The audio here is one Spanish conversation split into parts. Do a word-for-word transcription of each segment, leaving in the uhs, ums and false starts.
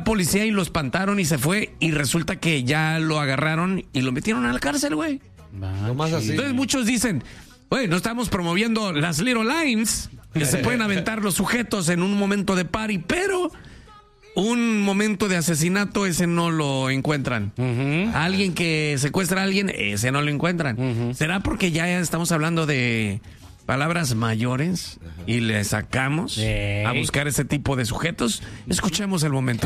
policía y lo espantaron y se fue. Y resulta que ya lo agarraron y lo metieron a la cárcel, güey. No más así. Entonces muchos dicen, güey, no estamos promoviendo las Little Lines, que se pueden aventar los sujetos en un momento de party, pero un momento de asesinato, ese no lo encuentran. Uh-huh. Alguien que secuestra a alguien, ese no lo encuentran. Uh-huh. ¿Será porque ya estamos hablando de palabras mayores y le sacamos sí. a buscar ese tipo de sujetos? Escuchemos el momento.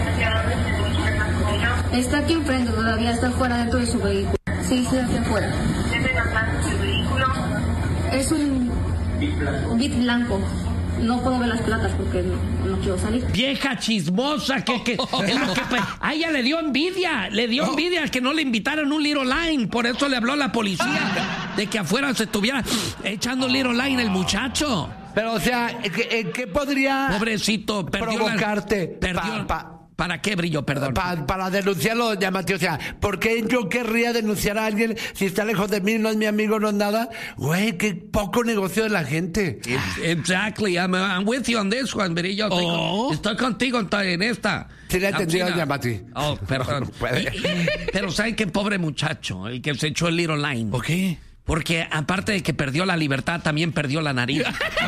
Está aquí enfrente, todavía está fuera dentro de su vehículo. Sí, sí, hacia afuera. ¿Su vehículo? Es un Jeep blanco. No puedo ver las placas porque no, no quiero salir. Vieja chismosa, que, que, oh. es lo que a ella le dio envidia, le dio oh. envidia que no le invitaran un Little Line, por eso le habló a la policía de que afuera se estuviera echando Little Line el muchacho. Pero, o sea, ¿qué, qué podría pobrecito, perdió provocarte? La, perdió, pa, pa, ¿Para qué, Brillo? Perdón. Pa, para denunciarlo, ya, Mateo. O sea, ¿por qué yo querría denunciar a alguien si está lejos de mí, no es mi amigo, no es nada? Güey, qué poco negocio de la gente. Exactly. I'm, I'm with you on this one, Brillo. Oh. Estoy contigo en esta. Sí, le he entendido, ya, Mati. Oh, perdón. No puede. Pero ¿saben qué pobre muchacho? El que se echó el Little Line. ¿Por qué? Porque aparte de que perdió la libertad, también perdió la nariz.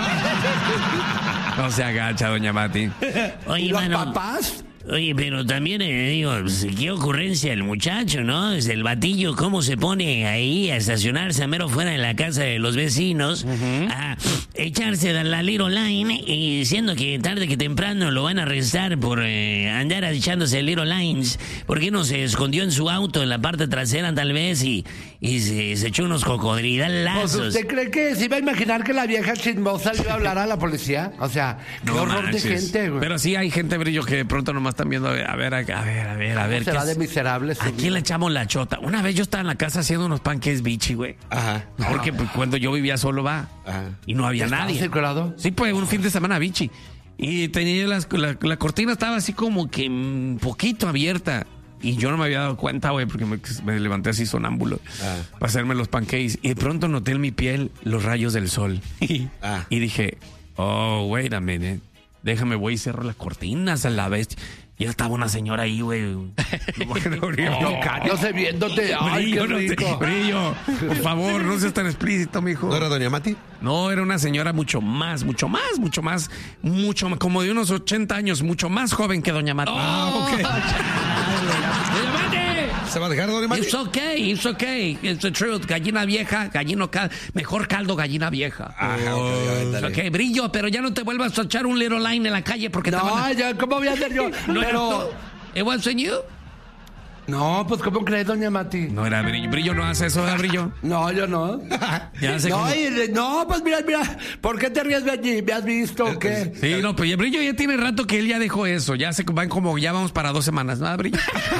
No se agacha, doña Mati. Oye, ¿y los mano, papás? Oye, pero también, eh, digo, qué ocurrencia el muchacho, ¿no? Es el batillo, cómo se pone ahí a estacionarse a mero fuera de la casa de los vecinos, uh-huh. a echarse de la Little Line, y diciendo que tarde que temprano lo van a arrestar por eh, andar echándose Little Lines. ¿Por qué no se escondió en su auto, en la parte trasera tal vez, y, y se, se echó unos cocodrilazos? Pues, ¿usted cree que se iba a imaginar que la vieja chismosa le iba a hablar a la policía? O sea, qué no horror manches. de gente, güey. Pero sí hay gente, Brillo, que de pronto nomás están viendo, a ver, a ver, a ver, a ver, a ver. Será de miserables. ¿A quién le echamos la chota? Una vez yo estaba en la casa haciendo unos pancakes bichi, güey. Ajá. Porque pues, cuando yo vivía solo, va. Ajá. Y no había nadie. Circulado? Sí, pues un fin de semana bichi. Y tenía las, la, la cortina estaba así como que un poquito abierta. Y yo no me había dado cuenta, güey, porque me, me levanté así sonámbulo ah. para hacerme los pancakes. Y de pronto noté en mi piel los rayos del sol. ah. Y dije, oh, wait a minute. Déjame, voy y cierro las cortinas a la bestia. Ya estaba una señora ahí, güey. Bueno, Brillo, no, cállate viéndote. Ay, Brillo, qué rico. No te, Brillo, por favor, no seas tan explícito, mijo. ¿No era doña Mati? No, era una señora mucho más, mucho más, mucho más, mucho más, como de unos ochenta años, mucho más joven que doña Mati. Ah, oh, ok. ¡Doña Mati! ¿Se va a dejar, doña Mati? It's okay, it's okay. It's the truth. Gallina vieja, gallino cal... Mejor caldo, gallina vieja. Ajá, oh, ok, ok, Brillo, pero ya no te vuelvas a echar un Little Line en la calle porque no, te van a... ya, ¿cómo voy a hacer yo? No, pero... ¿It wasn't you? No, pues ¿cómo crees, doña Mati? No era Brillo. Brillo no hace eso, ¿verdad, Brillo? No, yo no. Ya sé no, cómo... y, no, pues mira, mira. ¿Por qué te ríes de allí? ¿Me has visto o qué? Sí, no, pero Brillo ya tiene rato que él ya dejó eso. Ya se van como, ya vamos para dos semanas, ¿no, Brillo?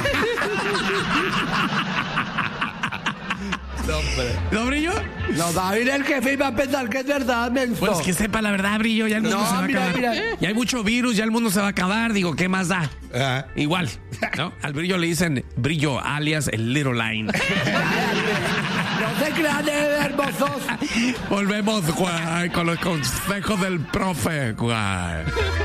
No, hombre. ¿No, Brillo? No, David, el jefe iba a pensar que es verdad, menso. Pues que sepa la verdad, Brillo, ya el mundo no, se va mira, a acabar. Mira. Ya hay mucho virus, ya el mundo se va a acabar. Digo, ¿qué más da? Uh-huh. Igual, ¿no? Al Brillo le dicen Brillo, alias el Little Line. No se crean, hermosos. Volvemos, güey, con los consejos del profe, güey.